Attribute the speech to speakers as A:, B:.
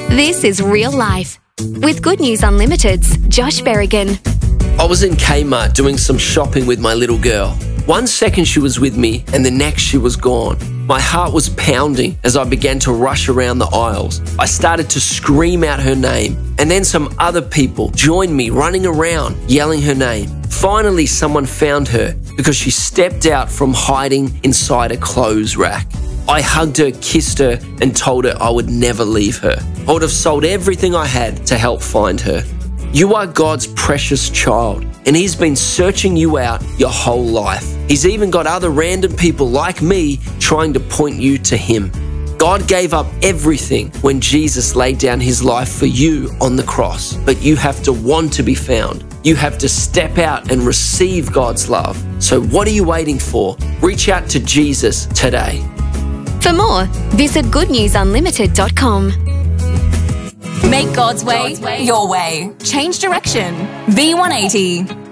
A: This is Real Life with Good News Unlimited's Josh Berrigan.
B: I was in Kmart doing some shopping with my little girl. 1 second she was with me and the next she was gone. My heart was pounding as I began to rush around the aisles. I started to scream out her name, and then some other people joined me running around yelling her name. Finally, someone found her because she stepped out from hiding inside a clothes rack. I hugged her, kissed her, and told her I would never leave her. I would have sold everything I had to help find her. You are God's precious child, and He's been searching you out your whole life. He's even got other random people like me trying to point you to Him. God gave up everything when Jesus laid down His life for you on the cross, but you have to want to be found. You have to step out and receive God's love. So what are you waiting for? Reach out to Jesus today.
A: For more, visit goodnewsunlimited.com.
C: Make God's way your way. Change direction. V180.